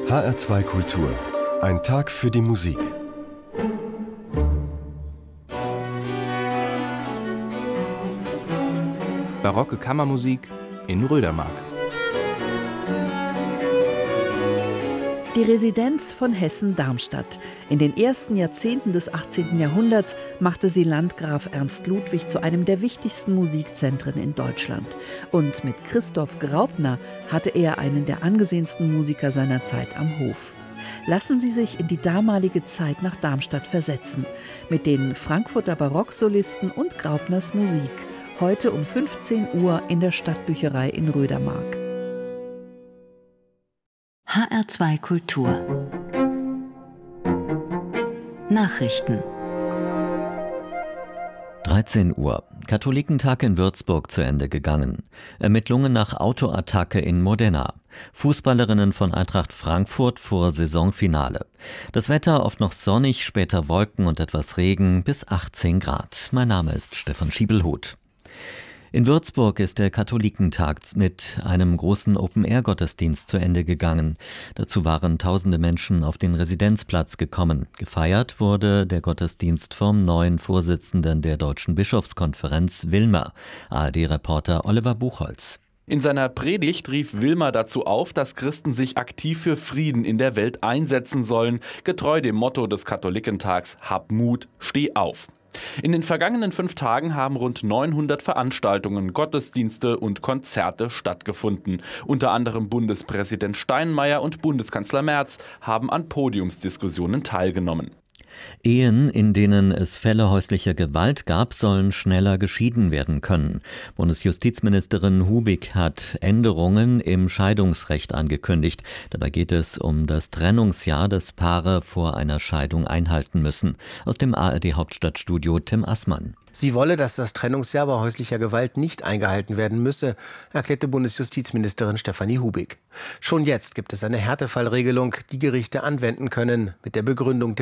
HR2 Kultur. Ein Tag für die Musik. Barocke Kammermusik in Rödermark. Die Residenz von Hessen-Darmstadt. In den ersten Jahrzehnten des 18. Jahrhunderts machte sie Landgraf Ernst Ludwig zu einem der wichtigsten Musikzentren in Deutschland. Und mit Christoph Graupner hatte er einen der angesehensten Musiker seiner Zeit am Hof. Lassen Sie sich in die damalige Zeit nach Darmstadt versetzen. Mit den Frankfurter Barocksolisten und Graupners Musik. Heute um 15 Uhr in der Stadtbücherei in Rödermark. HR2 Kultur Nachrichten 13 Uhr. Katholikentag in Würzburg zu Ende gegangen. Ermittlungen nach Autoattacke in Modena. Fußballerinnen von Eintracht Frankfurt vor Saisonfinale. Das Wetter oft noch sonnig, später Wolken und etwas Regen bis 18 Grad. Mein Name ist Stefan Schiebelhuth. In Würzburg ist der Katholikentag mit einem großen Open-Air-Gottesdienst zu Ende gegangen. Dazu waren tausende Menschen auf den Residenzplatz gekommen. Gefeiert wurde der Gottesdienst vom neuen Vorsitzenden der Deutschen Bischofskonferenz, Wilmer. ARD-Reporter Oliver Buchholz. In seiner Predigt rief Wilmer dazu auf, dass Christen sich aktiv für Frieden in der Welt einsetzen sollen, getreu dem Motto des Katholikentags: Hab Mut, steh auf. In den vergangenen 5 Tagen haben rund 900 Veranstaltungen, Gottesdienste und Konzerte stattgefunden. Unter anderem Bundespräsident Steinmeier und Bundeskanzler Merz haben an Podiumsdiskussionen teilgenommen. Ehen, in denen es Fälle häuslicher Gewalt gab, sollen schneller geschieden werden können. Bundesjustizministerin Hubig hat Änderungen im Scheidungsrecht angekündigt. Dabei geht es um das Trennungsjahr, das Paare vor einer Scheidung einhalten müssen. Aus dem ARD-Hauptstadtstudio Tim Assmann. Sie wolle, dass das Trennungsjahr bei häuslicher Gewalt nicht eingehalten werden müsse, erklärte Bundesjustizministerin Stefanie Hubig. Schon jetzt gibt es eine Härtefallregelung, die Gerichte anwenden können, mit der Begründung